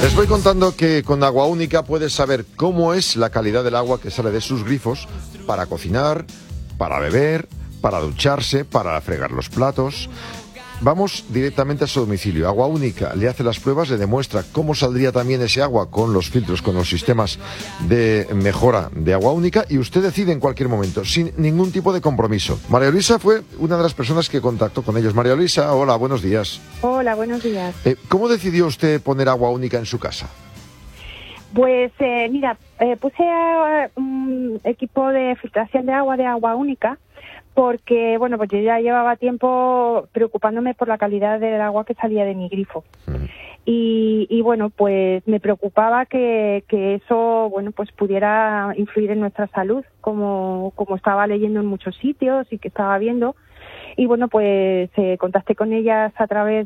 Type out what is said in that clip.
Les voy contando que con Agua Única puedes saber cómo es la calidad del agua que sale de sus grifos para cocinar, para beber, para ducharse, para fregar los platos. Vamos directamente a su domicilio. Agua Única le hace las pruebas, le demuestra cómo saldría también ese agua con los filtros, con los sistemas de mejora de Agua Única, y usted decide en cualquier momento, sin ningún tipo de compromiso. María Luisa fue una de las personas que contactó con ellos. María Luisa, hola, buenos días. Hola, buenos días. ¿Cómo decidió usted poner Agua Única en su casa? Pues puse un equipo de filtración de Agua Única, porque, bueno, pues yo ya llevaba tiempo preocupándome por la calidad del agua que salía de mi grifo. Y bueno, pues me preocupaba que eso, bueno, pues pudiera influir en nuestra salud, como estaba leyendo en muchos sitios y que estaba viendo. Y bueno, pues contacté con ellas a través